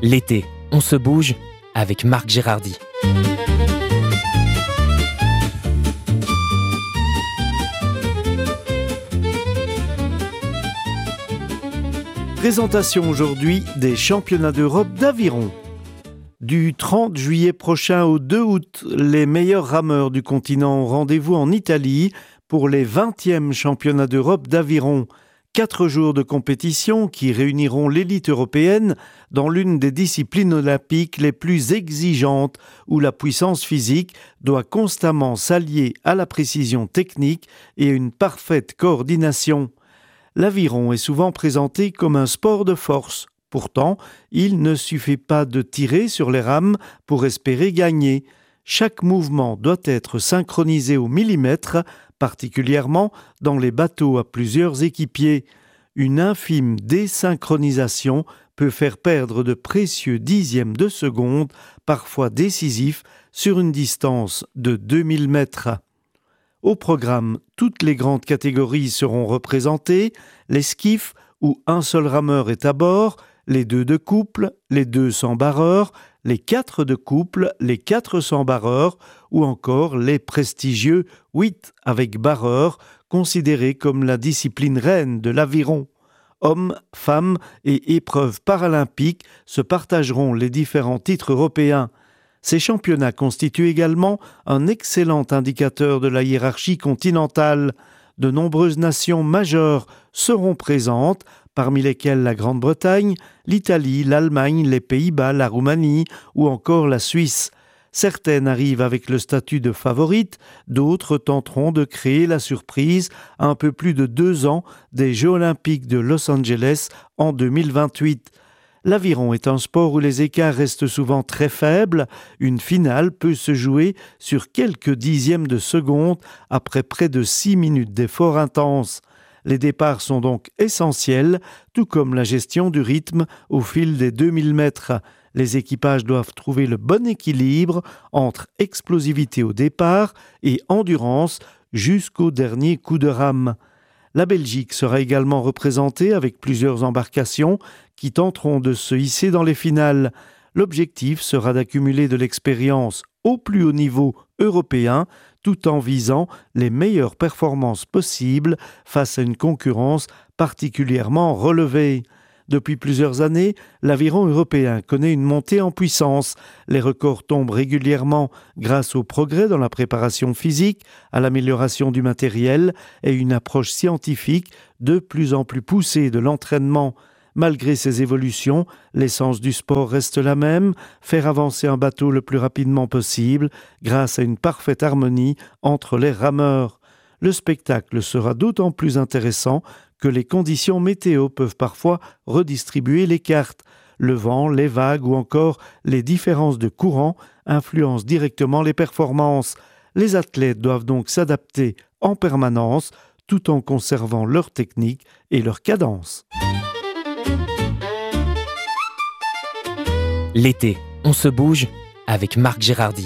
L'été, on se bouge avec Marc Gérardy. Présentation aujourd'hui des championnats d'Europe d'aviron. Du 30 juillet prochain au 2 août, les meilleurs rameurs du continent ont rendez-vous en Italie pour les 20e championnats d'Europe d'aviron. 4 jours de compétition qui réuniront l'élite européenne dans l'une des disciplines olympiques les plus exigeantes où la puissance physique doit constamment s'allier à la précision technique et à une parfaite coordination. L'aviron est souvent présenté comme un sport de force. Pourtant, il ne suffit pas de tirer sur les rames pour espérer gagner. Chaque mouvement doit être synchronisé au millimètre, particulièrement dans les bateaux à plusieurs équipiers. Une infime désynchronisation peut faire perdre de précieux dixièmes de seconde, parfois décisifs, sur une distance de 2000 mètres. Au programme, toutes les grandes catégories seront représentées, l'esquif où un seul rameur est à bord, les 2 de couple, les 200 barreurs, les 4 de couple, les 400 barreurs ou encore les prestigieux 8 avec barreurs, considérés comme la discipline reine de l'aviron. Hommes, femmes et épreuves paralympiques se partageront les différents titres européens. Ces championnats constituent également un excellent indicateur de la hiérarchie continentale. De nombreuses nations majeures seront présentes, parmi lesquelles la Grande-Bretagne, l'Italie, l'Allemagne, les Pays-Bas, la Roumanie ou encore la Suisse. Certaines arrivent avec le statut de favorites, d'autres tenteront de créer la surprise à un peu plus de 2 ans des Jeux olympiques de Los Angeles en 2028. L'aviron est un sport où les écarts restent souvent très faibles. Une finale peut se jouer sur quelques dixièmes de seconde après près de 6 minutes d'effort intense. Les départs sont donc essentiels, tout comme la gestion du rythme au fil des 2000 mètres. Les équipages doivent trouver le bon équilibre entre explosivité au départ et endurance jusqu'au dernier coup de rame. La Belgique sera également représentée avec plusieurs embarcations qui tenteront de se hisser dans les finales. L'objectif sera d'accumuler de l'expérience au plus haut niveau européen tout en visant les meilleures performances possibles face à une concurrence particulièrement relevée. Depuis plusieurs années, l'aviron européen connaît une montée en puissance. Les records tombent régulièrement grâce au progrès dans la préparation physique, à l'amélioration du matériel et une approche scientifique de plus en plus poussée de l'entraînement. Malgré ces évolutions, l'essence du sport reste la même, faire avancer un bateau le plus rapidement possible grâce à une parfaite harmonie entre les rameurs. Le spectacle sera d'autant plus intéressant que les conditions météo peuvent parfois redistribuer les cartes. Le vent, les vagues ou encore les différences de courant influencent directement les performances. Les athlètes doivent donc s'adapter en permanence tout en conservant leur technique et leur cadence. L'été, on se bouge avec Marc Gérardy.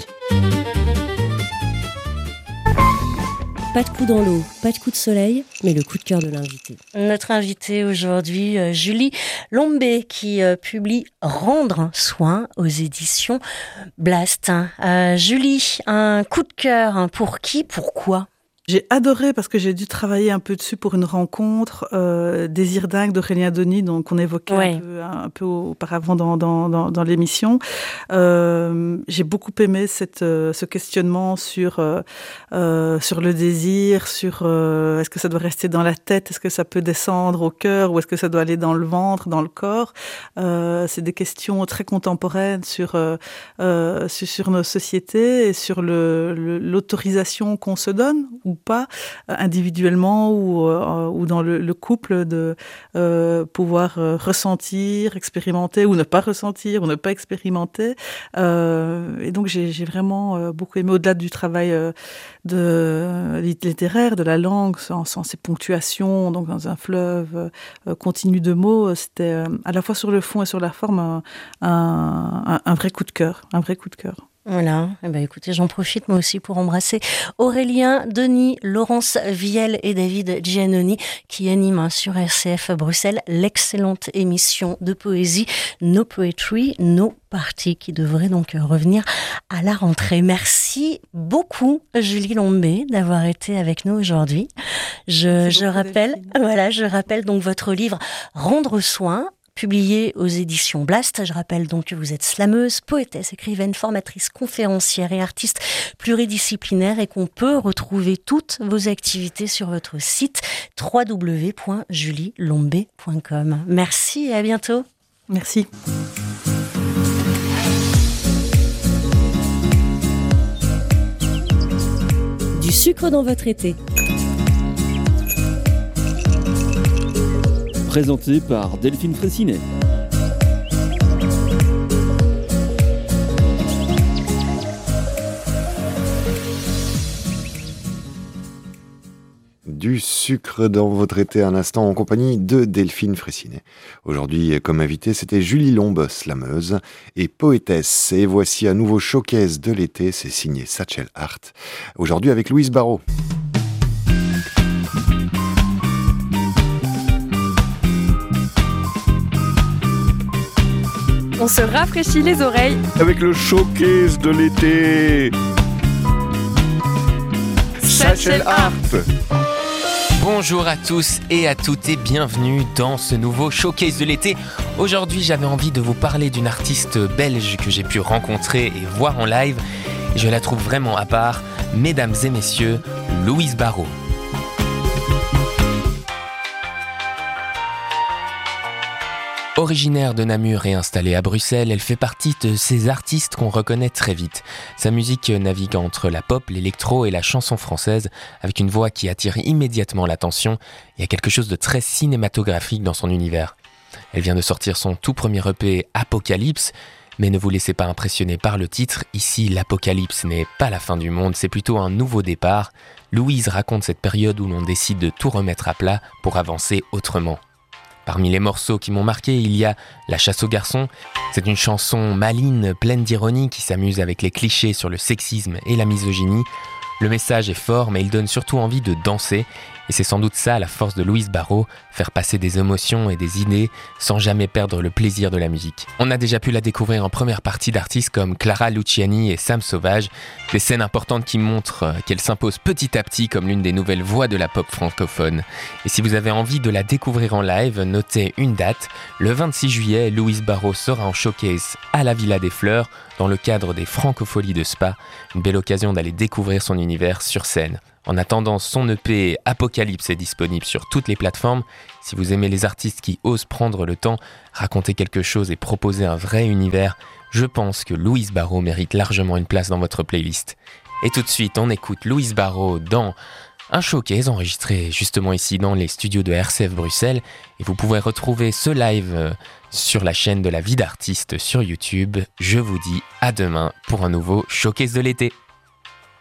Pas de coup dans l'eau, pas de coup de soleil, mais le coup de cœur de l'invité. Notre invitée aujourd'hui, Julie Lombé, qui publie Rendre soin aux éditions Blast. Julie, un coup de cœur pour qui, pourquoi ? J'ai adoré parce que j'ai dû travailler un peu dessus pour une rencontre. Désir dingue d'Aurélien Denis, donc on évoquait un peu auparavant dans l'émission. J'ai beaucoup aimé ce questionnement sur le désir, sur est-ce que ça doit rester dans la tête, est-ce que ça peut descendre au cœur ou est-ce que ça doit aller dans le ventre, dans le corps. C'est des questions très contemporaines sur nos sociétés et sur l'autorisation qu'on se donne ou pas, individuellement ou dans le couple, de pouvoir ressentir, expérimenter ou ne pas ressentir ou ne pas expérimenter. Et donc j'ai vraiment beaucoup aimé, au-delà du travail littéraire, de la langue, sans ses ponctuations, donc dans un fleuve continu de mots. C'était à la fois sur le fond et sur la forme un vrai coup de cœur, un vrai coup de cœur. Voilà, écoutez, j'en profite moi aussi pour embrasser Aurélien, Denis, Laurence Viel et David Giannoni qui animent sur RCF Bruxelles l'excellente émission de poésie No Poetry, No Party qui devrait donc revenir à la rentrée. Merci beaucoup Julie Lombé d'avoir été avec nous aujourd'hui. Je rappelle donc votre livre Rendre soin, publié aux éditions Blast. Je rappelle donc que vous êtes slameuse, poétesse, écrivaine, formatrice, conférencière et artiste pluridisciplinaire et qu'on peut retrouver toutes vos activités sur votre site www.julielombé.com. Merci et à bientôt. Merci. Du sucre dans votre été. Présenté par Delphine Fressinet. Du sucre dans votre été, un instant en compagnie de Delphine Fressinet. Aujourd'hui, comme invité, c'était Julie Lombe, slameuse et poétesse. Et voici un nouveau showcase de l'été, c'est signé Satchel Art. Aujourd'hui avec Louise Barrault. On se rafraîchit les oreilles avec le showcase de l'été. Satchel Art. Bonjour à tous et à toutes et bienvenue dans ce nouveau showcase de l'été. Aujourd'hui, j'avais envie de vous parler d'une artiste belge que j'ai pu rencontrer et voir en live. Je la trouve vraiment à part. Mesdames et messieurs, Louise Barrault. Originaire de Namur et installée à Bruxelles, elle fait partie de ces artistes qu'on reconnaît très vite. Sa musique navigue entre la pop, l'électro et la chanson française, avec une voix qui attire immédiatement l'attention. Il y a quelque chose de très cinématographique dans son univers. Elle vient de sortir son tout premier EP Apocalypse, mais ne vous laissez pas impressionner par le titre. Ici, l'apocalypse n'est pas la fin du monde, c'est plutôt un nouveau départ. Louise raconte cette période où l'on décide de tout remettre à plat pour avancer autrement. Parmi les morceaux qui m'ont marqué, il y a La chasse aux garçons. C'est une chanson maligne, pleine d'ironie, qui s'amuse avec les clichés sur le sexisme et la misogynie. Le message est fort, mais il donne surtout envie de danser. Et c'est sans doute ça la force de Louise Barrault, faire passer des émotions et des idées sans jamais perdre le plaisir de la musique. On a déjà pu la découvrir en première partie d'artistes comme Clara Luciani et Sam Sauvage, des scènes importantes qui montrent qu'elle s'impose petit à petit comme l'une des nouvelles voix de la pop francophone. Et si vous avez envie de la découvrir en live, notez une date. Le 26 juillet, Louise Barrault sera en showcase à la Villa des Fleurs dans le cadre des Francopholies de Spa. Une belle occasion d'aller découvrir son univers sur scène. En attendant, son EP Apocalypse est disponible sur toutes les plateformes. Si vous aimez les artistes qui osent prendre le temps, raconter quelque chose et proposer un vrai univers, je pense que Louise Barrault mérite largement une place dans votre playlist. Et tout de suite, on écoute Louise Barrault dans un showcase enregistré justement ici dans les studios de RCF Bruxelles. Et vous pouvez retrouver ce live sur la chaîne de la vie d'artiste sur YouTube. Je vous dis à demain pour un nouveau showcase de l'été.